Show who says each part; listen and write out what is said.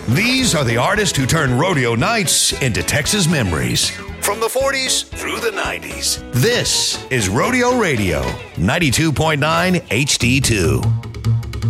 Speaker 1: These are the artists who turned rodeo nights into Texas memories. From the 40s through the 90s. This is Rodeo Radio, 92.9 HD2.